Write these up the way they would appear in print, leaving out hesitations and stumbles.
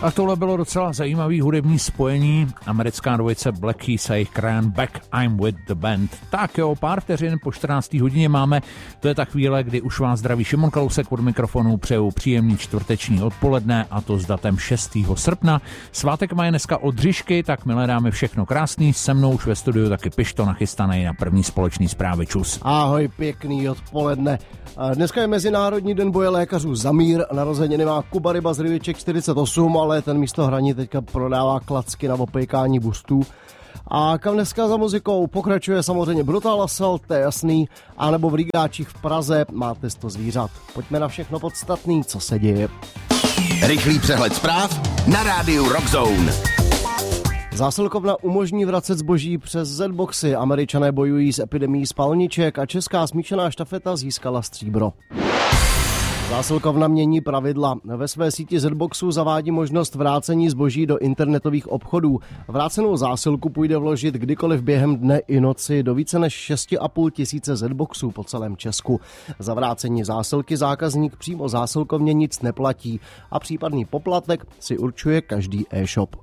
A tohle bylo docela zajímavý hudební spojení. Americká dvojice Black Keys a jejich krajan Back I'm With The Band. Tak jo, pár vteřin po 14. hodině máme. To je ta chvíle, kdy už vás zdraví Šimon Kalousek od mikrofonu. Přeju příjemný čtvrteční odpoledne, a to s datem 6. srpna. Svátek mají dneska Oldřišky, tak milé dámy, všechno krásný. Se mnou už ve studiu taky Pišto nachystaný na první společný zprávy. Čus. Ahoj, pěkný odpoledne. Dneska je Mezinárodní den boje lékařů za mír. Narozeniny má Kuba Ryba z Riviček 48, ale ten místo hraní teďka prodává klacky na opejkání bustů. A kam dneska za muzikou pokračuje samozřejmě Brutal Assault, to je jasný, anebo v Rigáčích v Praze máte 100 zvířat. Pojďme na všechno podstatný, co se děje. Rychlý přehled zpráv na rádiu Rock Zone. Zásilkovna umožní vracet zboží přes Z-boxy, Američané bojují s epidemií spalniček a česká smíšená štafeta získala stříbro. Zásilkovna mění pravidla. Ve své síti Z-boxů zavádí možnost vrácení zboží do internetových obchodů. Vrácenou zásilku půjde vložit kdykoliv během dne i noci do více než 6,5 tisíce Z-boxů po celém Česku. Za vrácení zásilky zákazník přímo zásilkovně nic neplatí a případný poplatek si určuje každý e-shop.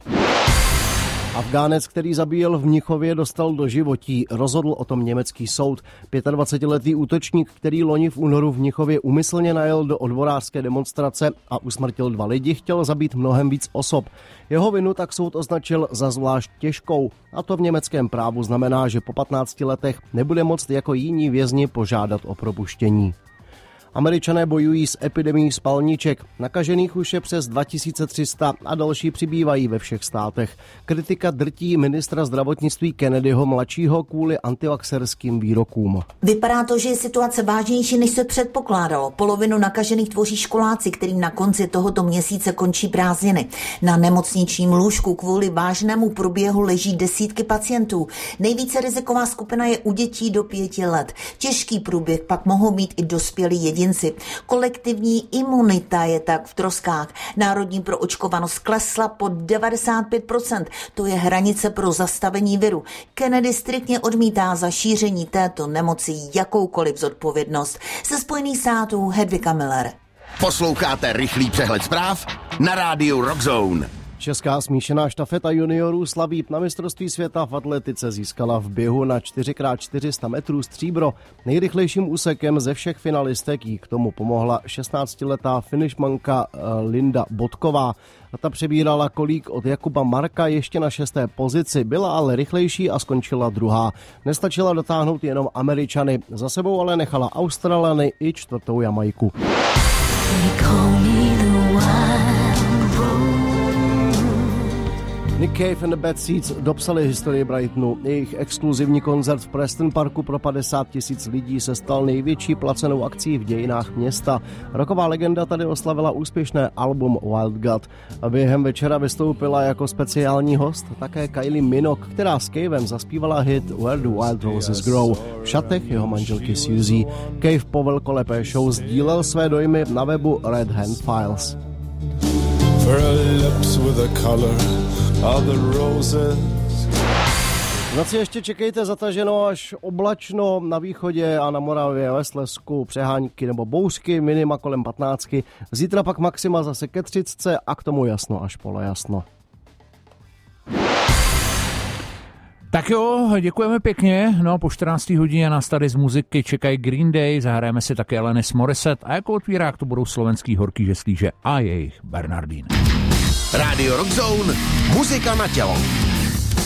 Afgánec, který zabíjel v Mnichově, dostal doživotí. Rozhodl o tom německý soud. 25-letý útočník, který loni v únoru v Mnichově úmyslně najel do odborářské demonstrace a usmrtil 2 lidi, chtěl zabít mnohem víc osob. Jeho vinu tak soud označil za zvlášť těžkou. A to v německém právu znamená, že po 15 letech nebude moct jako jiní vězni požádat o propuštění. Američané bojují s epidemií spalniček. Nakažených už je přes 2300 a další přibývají ve všech státech. Kritika drtí ministra zdravotnictví Kennedyho mladšího kvůli antivaxerským výrokům. Vypadá to, že je situace vážnější, než se předpokládalo. Polovinu nakažených tvoří školáci, kterým na konci tohoto měsíce končí prázdniny. Na nemocničním lůžku kvůli vážnému průběhu leží desítky pacientů. Nejvíce riziková skupina je u dětí do 5 let. Těžký průběh pak mohou mít i dospělí jedinci. Kolektivní imunita je tak v troskách. Národní proočkovanost klesla pod 95%. To je hranice pro zastavení viru. Kennedy striktně odmítá za šíření této nemoci jakoukoliv zodpovědnost. Ze Spojených států Hedvika Miller. Posloucháte rychlý přehled zpráv na rádiu Rock Zone. Česká smíšená štafeta juniorů slaví na mistrovství světa v atletice, získala v běhu na 4x400 metrů stříbro. Nejrychlejším úsekem ze všech finalistek jí k tomu pomohla 16letá finišmanka Linda Bodková. Ta přebírala kolík od Jakuba Marka ještě na 6. pozici, byla ale rychlejší a skončila 2. Nestačila dotáhnout jenom Američany, za sebou ale nechala Australany i 4. Jamajku. Nick Cave and the Bad Seeds dopsali historii Brightonu. Jejich exkluzivní koncert v Preston Parku pro 50 000 lidí se stal největší placenou akcí v dějinách města. Rocková legenda tady oslavila úspěšné album Wild God. A během večera vystoupila jako speciální host také Kylie Minogue, která s Cavem zaspívala hit Where the Wild Roses Grow v šatech jeho manželky Suzy. Cave po velkolepé show sdílel své dojmy na webu Red Hand Files. V noci ještě čekejte zataženo až oblačno na východě a na Moravě, ve Slezsku, přehánky nebo bouřky, minima kolem 15. Zítra pak maxima zase ke 30 a k tomu jasno až polojasno. Tak jo, děkujeme pěkně. No a po 14. hodině nás tady z muziky čekají Green Day, zahrajeme si také Alanis Morissette a jako otvírák to budou slovenský Horký žeslíže a jejich Bernardín. Radio Rock Zone, muzika na tělo.